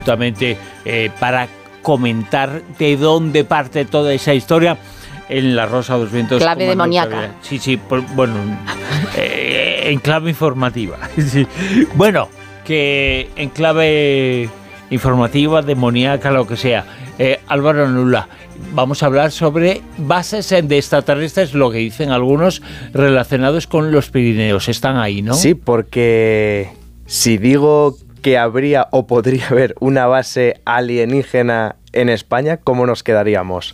Justamente para comentar de dónde parte toda esa historia en La Rosa de los Vientos. Clave demoníaca. Sí, bueno, en clave informativa. Sí. Bueno, que en clave informativa, demoníaca, lo que sea. Álvaro Nula, vamos a hablar sobre bases de extraterrestres, lo que dicen algunos, relacionados con los Pirineos. Están ahí, ¿no? Sí, porque si digo que habría o podría haber una base alienígena en España, ¿cómo nos quedaríamos?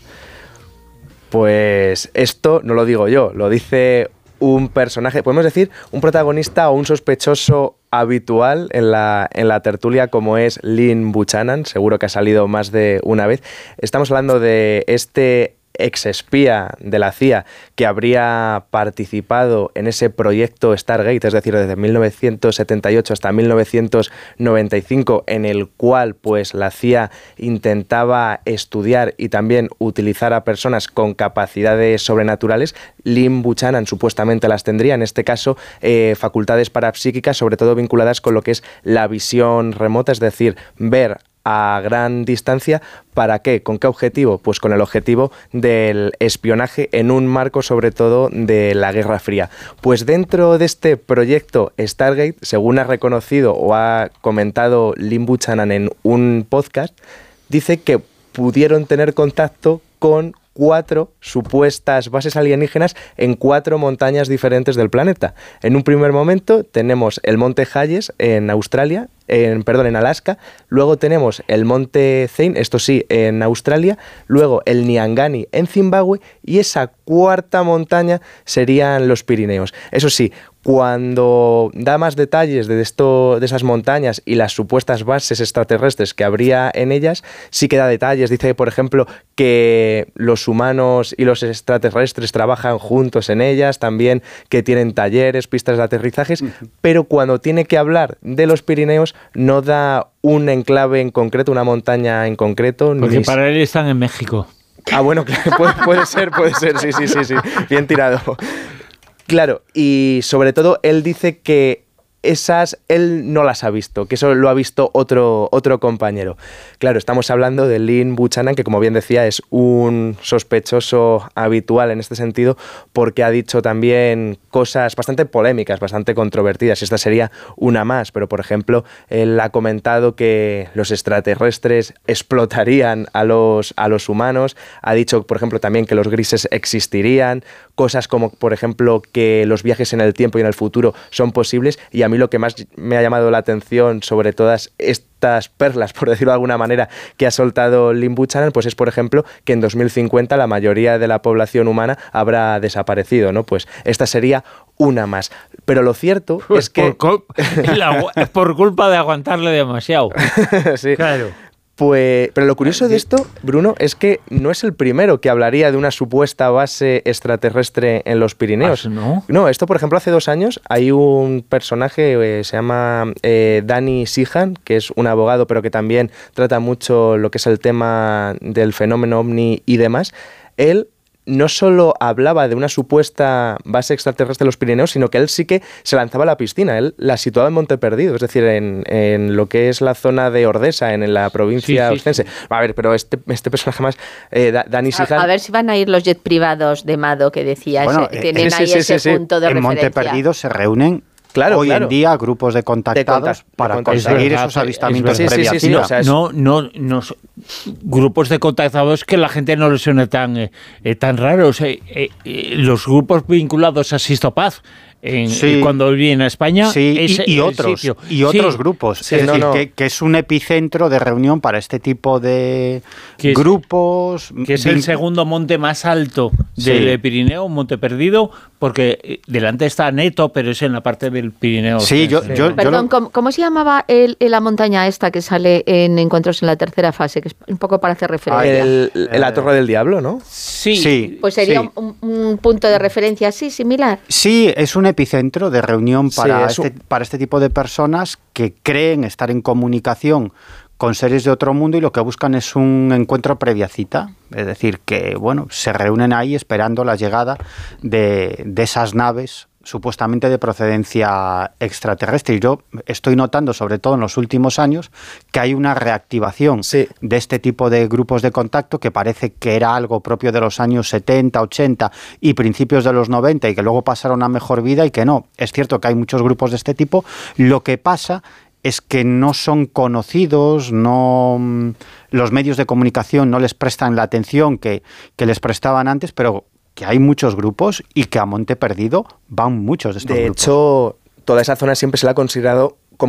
Pues esto no lo digo yo, lo dice un personaje, podemos decir un protagonista o un sospechoso habitual en la tertulia, como es Lynn Buchanan. Seguro que ha salido más de una vez. Estamos hablando de este exespía de la CIA que habría participado en ese proyecto Stargate, es decir, desde 1978 hasta 1995, en el cual pues la CIA intentaba estudiar y también utilizar a personas con capacidades sobrenaturales. Lynn Buchanan supuestamente las tendría, en este caso facultades parapsíquicas, sobre todo vinculadas con lo que es la visión remota, es decir, ver a gran distancia. ¿Para qué? ¿Con qué objetivo? Pues con el objetivo del espionaje en un marco sobre todo de la Guerra Fría. Pues dentro de este proyecto Stargate, según ha reconocido o ha comentado Lynn Buchanan en un podcast, dice que pudieron tener contacto con 4 supuestas bases alienígenas en 4 montañas diferentes del planeta. En un primer momento tenemos el Monte Hayes en Australia, en Alaska, luego tenemos el Monte Zane, esto sí, en Australia, luego el Nyangani en Zimbabue y esa 4ª montaña serían los Pirineos. Eso sí, cuando da más detalles de esas montañas y las supuestas bases extraterrestres que habría en ellas, sí que da detalles. Dice, por ejemplo, que los humanos y los extraterrestres trabajan juntos en ellas, también que tienen talleres, pistas de aterrizajes, pero cuando tiene que hablar de los Pirineos no da un enclave en concreto, una montaña en concreto. Porque para él están en México. Ah, bueno, claro, puede ser, sí, bien tirado. Claro, y sobre todo él dice que esas él no las ha visto, que eso lo ha visto otro compañero. Claro, estamos hablando de Lynn Buchanan, que como bien decía es un sospechoso habitual en este sentido, porque ha dicho también cosas bastante polémicas, bastante controvertidas, y esta sería una más, pero por ejemplo, él ha comentado que los extraterrestres explotarían a los humanos, ha dicho, por ejemplo, también que los grises existirían, cosas como, por ejemplo, que los viajes en el tiempo y en el futuro son posibles, y a mí lo que más me ha llamado la atención sobre todas estas perlas, por decirlo de alguna manera, que ha soltado Lynn Buchanan, pues es, por ejemplo, que en 2050 la mayoría de la población humana habrá desaparecido, ¿no? Pues esta sería una más. Pero lo cierto es que... Por culpa de aguantarle demasiado. Sí. Claro. Pues, pero lo curioso de esto, Bruno, es que no es el primero que hablaría de una supuesta base extraterrestre en los Pirineos. ¿No? No, esto, por ejemplo, hace 2 años hay un personaje, se llama Danny Sheehan, que es un abogado, pero que también trata mucho lo que es el tema del fenómeno ovni y demás. Él no solo hablaba de una supuesta base extraterrestre de los Pirineos, sino que él sí que se lanzaba a la piscina. Él la situaba en Monte Perdido, es decir, en lo que es la zona de Ordesa, en la provincia ostense. Sí. A ver, pero este personaje más, Danny Sheehan... A ver si van a ir los jet privados de Mado, que decías. Bueno, tienen ahí ese punto de referencia. En Monte Perdido se reúnen hoy en día grupos de contactados para conseguir esos avistamientos previos. Sí, o sea, no, grupos de contactados que la gente no les suene tan raros. Los grupos vinculados a Sisto Paz, cuando viene a España, y otros grupos. Sí, es decir, que es un epicentro de reunión para este tipo de grupos. Que es el segundo monte más alto del Pirineo, Monte Perdido, porque delante está Neto, pero es en la parte del Pirineo. Sí, Perdón, ¿cómo se llamaba la montaña esta que sale en Encuentros en la tercera fase? Que es un poco para hacer referencia. La Torre del Diablo, ¿no? Sí. Pues sería un punto de referencia así, similar. Sí, es un epicentro de reunión para este tipo de personas que creen estar en comunicación con seres de otro mundo y lo que buscan es un encuentro previa cita. Es decir, que se reúnen ahí esperando la llegada de esas naves supuestamente de procedencia extraterrestre. Y yo estoy notando, sobre todo en los últimos años, que hay una reactivación de este tipo de grupos de contacto que parece que era algo propio de los años 70, 80 y principios de los 90 y que luego pasaron a mejor vida y que no. Es cierto que hay muchos grupos de este tipo. Lo que pasa es que no son conocidos, los medios de comunicación no les prestan la atención que les prestaban antes, pero que hay muchos grupos y que a monte perdido van muchos de estos grupos. De hecho, toda esa zona siempre se la ha considerado